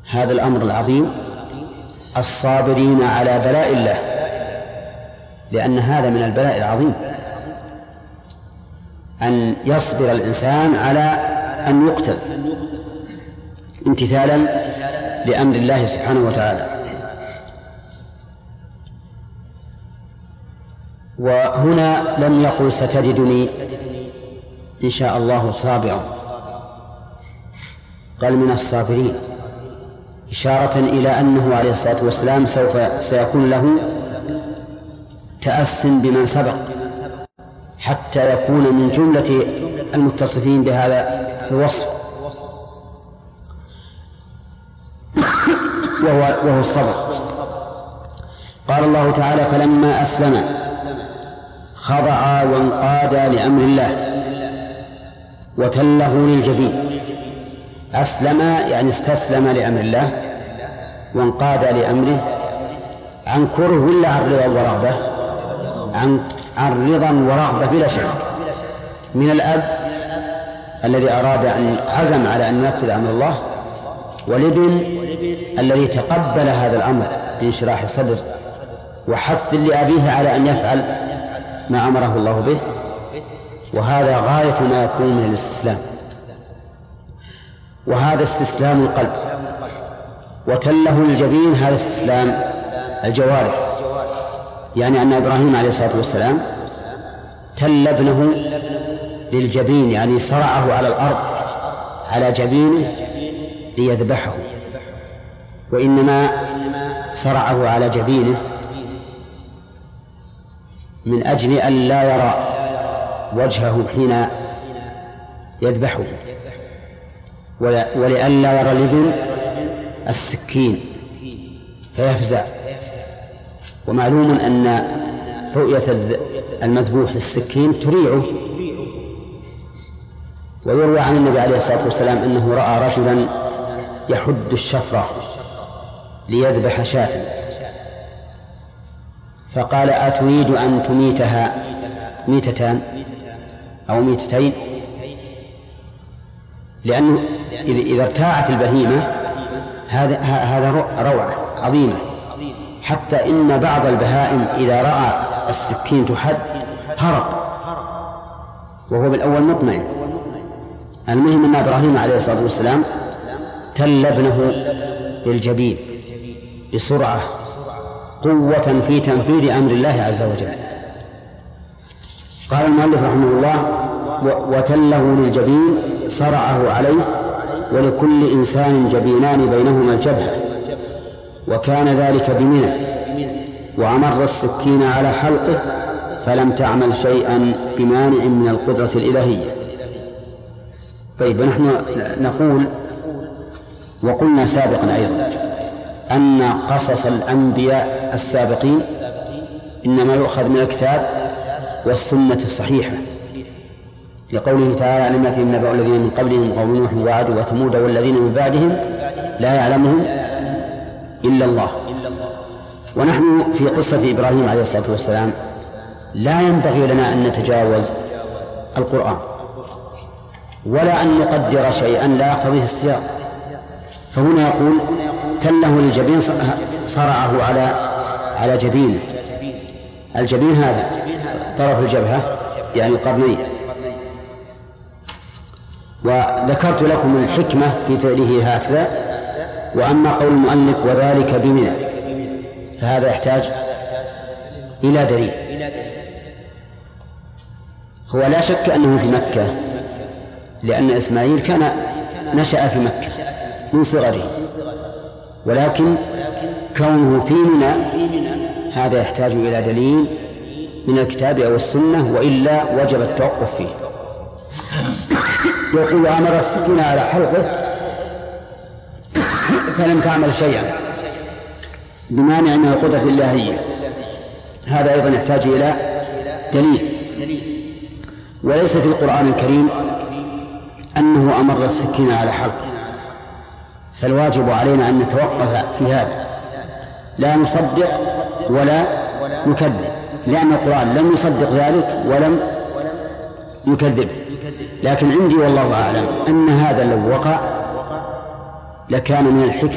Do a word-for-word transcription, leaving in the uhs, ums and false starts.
هذا الأمر العظيم الصابرين على بلاء الله، لأن هذا من البلاء العظيم أن يصبر الإنسان على أن يقتل امتثالا لأمر الله سبحانه وتعالى. وهنا لم يقل ستجدني إن شاء الله صابرا، قال من الصابرين، إشارة إلى أنه عليه الصلاة والسلام سوف سيكون له تأس بمن سبق حتى يكون من جملة المتصفين بهذا الوصف، وهو, وهو الصبر. قال الله تعالى: فلما أسلم خضعا وانقادا لأمر الله وتله للجبين. أسلم يعني استسلم لأمر الله، وانقاد لأمره، عن كره ولا عن رضا ورغبة؟ عن عن رضا ورغبة بلا شك، من الأب الذي أراد أن عزم على أن ينفذ أمر الله، والابن الذي تقبل هذا الأمر بانشراح صدر وحث لأبيه على أن يفعل ما أمره الله به، وهذا غاية ما يكون من الاستسلام، وهذا استسلام القلب. وتله الجبين هذا استسلام الجوارح، يعني أن إبراهيم عليه الصلاة والسلام تل ابنه للجبين، يعني صرعه على الأرض على جبينه ليذبحه، وإنما صرعه على جبينه من أجل أن لا يرى وجهه حين يذبحه، ولئلا يرى الابن السكين فيفزع. ومعلوم أن رؤية المذبوح للسكين تريعه. ويروى عن النبي عليه الصلاة والسلام أنه رأى رجلا يحد الشفرة ليذبح شاة، فقال: أتريد أن تميتها ميتتان أو ميتتين؟ لأنه إذا ارتاعت البهيمة هذا هذا روعة عظيمة، حتى إن بعض البهائم إذا رأى السكين تحد هرب وهو بالأول مطمئن. المهم أن إبراهيم عليه الصلاة والسلام تل ابنه للجبين بسرعة، قوة في تنفيذ أمر الله عز وجل. قال المؤلف رحمه الله: وتله للجبين صرعه عليه، ولكل إنسان جبينان بينهما الجبهة، وكان ذلك بمنى، وأمر السكين على حلقه فلم تعمل شيئا بمانع من القدرة الإلهية. طيب، نحن نقول وقلنا سابقا أيضا أن قصص الأنبياء السابقين إنما يؤخذ من الكتاب والسنة الصحيحة، لقوله تعالى: علم يأتيهم نبأ الذين من قبلهم قوم نوح وعاد وثمود والذين من بعدهم لا يعلمهم إلا الله. ونحن في قصة إبراهيم عليه الصلاة والسلام لا ينبغي لنا أن نتجاوز القرآن ولا أن نقدر شيئا لا يقتضيه السياق. فهنا يقول: تله للجبين صرعه على على جبينه. الجبين هذا طرف الجبهة يعني القرنين. وذكرت لكم الحكمة في فعله هكذا. وأما قول المؤلف وذلك بمنى فهذا يحتاج إلى دليل. هو لا شك أنه في مكة، لأن إسماعيل كان نشأ في مكة من صغره، ولكن كونه في منى هذا يحتاج إلى دليل من الكتاب أو السنة، وإلا وجب التوقف فيه. يقول: أمر السكين على حلقه فلم تعمل شيئا بمانع من القدرة الإلهية. هذا أيضا يحتاج إلى دليل. وليس في القرآن الكريم أنه أمر السكين على حلقه، فالواجب علينا أن نتوقف في هذا، لا نصدق ولا نكذب، لأن القرآن لم يصدق ذلك ولم يكذبه. لكن عندي والله أعلم أن هذا لو وقع لكان من الحكمة